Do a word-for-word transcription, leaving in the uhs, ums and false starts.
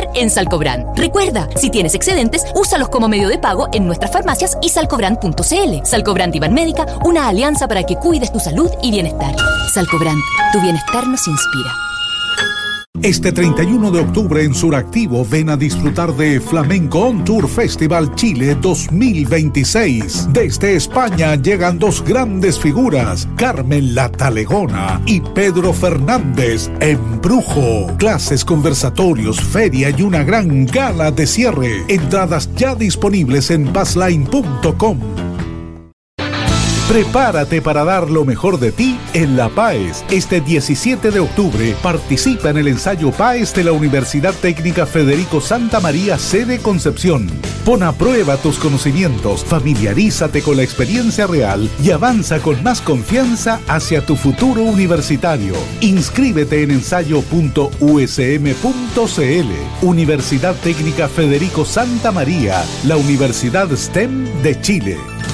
bienestar en Salcobrand. Recuerda, si tienes excedentes, úsalos como medio de pago en nuestras farmacias y salcobrand punto c l. Salcobrand Iban Médica, una alianza para que cuides tu salud y bienestar. Salcobrand, tu bienestar nos inspira. Este treinta y uno de octubre en Suractivo ven a disfrutar de Flamenco On Tour Festival Chile dos mil veintiséis. Desde España llegan dos grandes figuras, Carmen La Talegona y Pedro Fernández en Brujo. Clases, conversatorios, feria y una gran gala de cierre. Entradas ya disponibles en bassline punto com. Prepárate para dar lo mejor de ti en la PAES. Este diecisiete de octubre participa en el ensayo PAES de la Universidad Técnica Federico Santa María, sede Concepción. Pon a prueba tus conocimientos, familiarízate con la experiencia real y avanza con más confianza hacia tu futuro universitario. Inscríbete en ensayo punto u s m punto c l. Universidad Técnica Federico Santa María, la Universidad STEM de Chile.